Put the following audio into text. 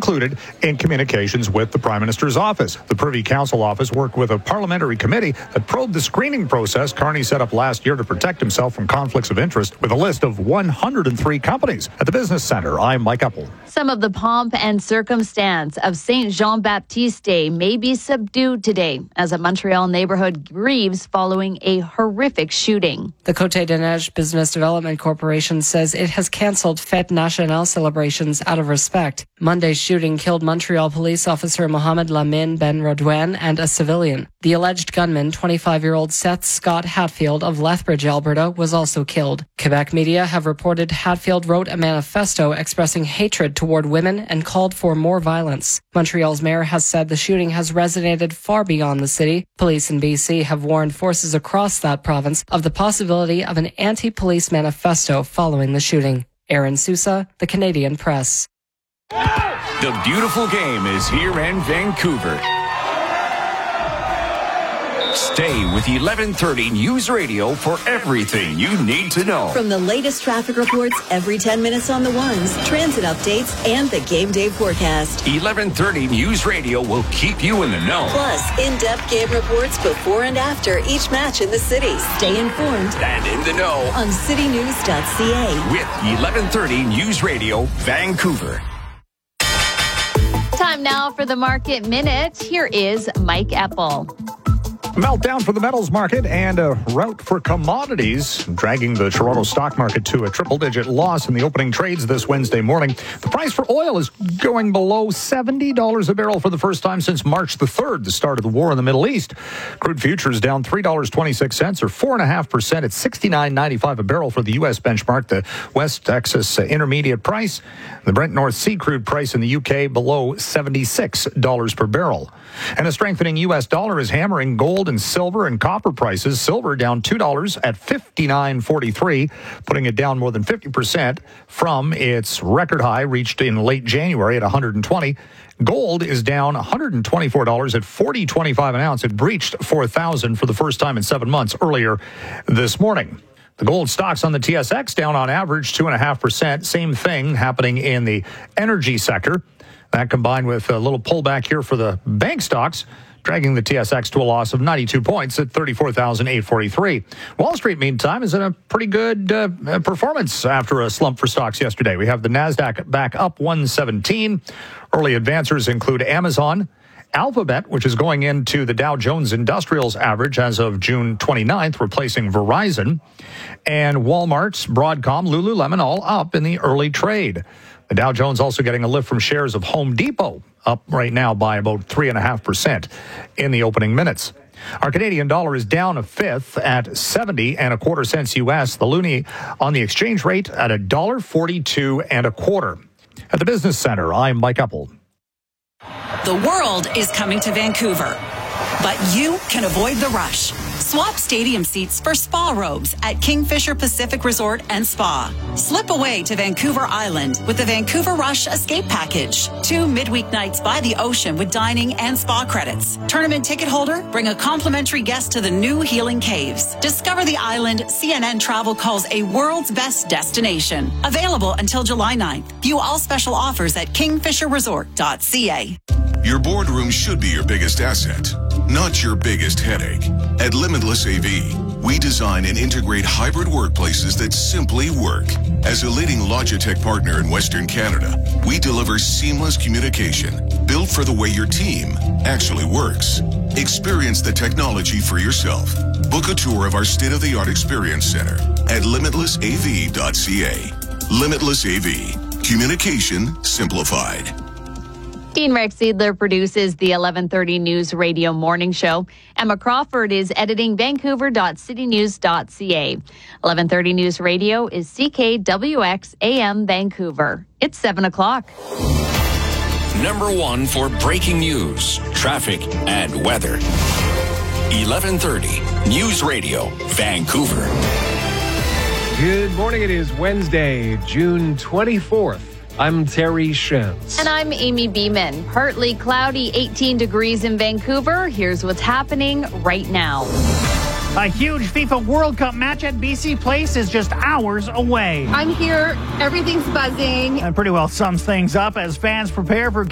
included in communications with the Prime Minister's office. The Privy Council office worked with a parliamentary committee that probed the screening process Carney set up last year to protect himself from conflicts of interest with a list of 103 companies. At the Business Center, I'm Mike Epple. Some of the pomp and circumstance of St. Jean-Baptiste Day may be subdued today as a Montreal neighborhood grieves following a horrific shooting. The Côte des Neiges Business Development Corporation says it has cancelled Fête Nationale celebrations out of respect. Monday's shooting killed Montreal police officer Mohamed Lamine Ben Rodouane and a civilian. The alleged gunman, 25-year-old Seth Scott Hatfield of Lethbridge, Alberta, was also killed. Quebec media have reported Hatfield wrote a manifesto expressing hatred toward women and called for more violence. Montreal's mayor has said the shooting has resonated far beyond the city. Police in BC have warned forces across that province of the possibility of an anti-police manifesto following the shooting. Aaron Sousa, The Canadian Press. The beautiful game is here in Vancouver. Stay with 1130 News Radio for everything you need to know. From the latest traffic reports every 10 minutes on the ones, transit updates, and the game day forecast. 1130 News Radio will keep you in the know. Plus, in-depth game reports before and after each match in the city. Stay informed and in the know on citynews.ca. With 1130 News Radio, Vancouver. Time now for the Market Minute. Here is Mike Epple. Meltdown for the metals market and a rout for commodities, dragging the Toronto stock market to a triple-digit loss in the opening trades this Wednesday morning. The price for oil is going below $70 a barrel for the first time since March the 3rd, the start of the war in the Middle East. Crude futures down $3.26 or 4.5% at $69.95 a barrel for the U.S. benchmark, the West Texas Intermediate price. The Brent North Sea crude price in the UK below $76 per barrel. And a strengthening U.S. dollar is hammering gold and silver and copper prices. Silver down $2 at $59.43, putting it down more than 50% from its record high reached in late January at $120. Gold is down $124 at $40.25 an ounce. It breached $4,000 for the first time in 7 months earlier this morning. The gold stocks on the TSX down on average 2.5%. Same thing happening in the energy sector. That combined with a little pullback here for the bank stocks, dragging the TSX to a loss of 92 points at 34,843. Wall Street, meantime, is in a pretty good performance after a slump for stocks yesterday. We have the NASDAQ back up 117. Early advancers include Amazon, Alphabet, which is going into the Dow Jones Industrials average as of June 29th, replacing Verizon, and Walmart, Broadcom, Lululemon all up in the early trade. The Dow Jones also getting a lift from shares of Home Depot, up right now by about 3.5% in the opening minutes. Our Canadian dollar is down a fifth at 70 and a quarter cents U.S. The loonie on the exchange rate at $1.42 and a quarter. At the Business Center, I'm Mike Epple. The world is coming to Vancouver, but you can avoid the rush. Swap stadium seats for spa robes at Kingfisher Pacific Resort and Spa. Slip away to Vancouver Island with the Vancouver Rush Escape Package. 2 midweek nights by the ocean with dining and spa credits. Tournament ticket holder, bring a complimentary guest to the new Healing Caves. Discover the island CNN Travel calls a world's best destination. Available until July 9th. View all special offers at kingfisherresort.ca. Your boardroom should be your biggest asset, not your biggest headache. At Limitless AV, we design and integrate hybrid workplaces that simply work. As a leading Logitech partner in Western Canada, we deliver seamless communication built for the way your team actually works. Experience the technology for yourself. Book a tour of our state-of-the-art experience center at limitlessav.ca. Limitless AV. Communication simplified. Dean Rex Seidler produces the 1130 News Radio Morning Show. Emma Crawford is editing vancouver.citynews.ca. 1130 News Radio is CKWX AM Vancouver. It's 7 o'clock. Number 1 for breaking news, traffic, and weather. 1130 News Radio, Vancouver. Good morning. It is Wednesday, June 24th. I'm Terry Shantz. And I'm Amy Beeman. Partly cloudy, 18 degrees in Vancouver. Here's what's happening right now. A huge FIFA World Cup match at BC Place is just hours away. I'm here. Everything's buzzing. And pretty well sums things up as fans prepare for